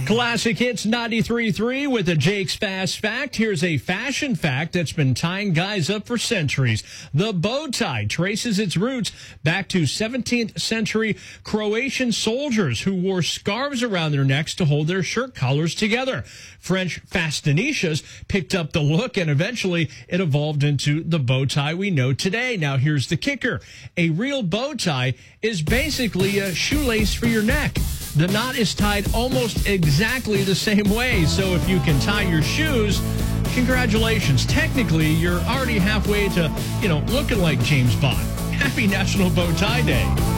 Classic Hits 93.3 with a Jake's Fast Fact. Here's a fashion fact that's been tying guys up for centuries. The bow tie traces its roots back to 17th century Croatian soldiers who wore scarves around their necks to hold their shirt collars together. French fashionistas picked up the look, and eventually it evolved into the bow tie we know today. Now, here's the kicker. A real bow tie is basically a shoelace for your neck. The knot is tied almost exactly the same way, so if you can tie your shoes, congratulations. Technically, you're already halfway to, looking like James Bond. Happy National Bow Tie Day.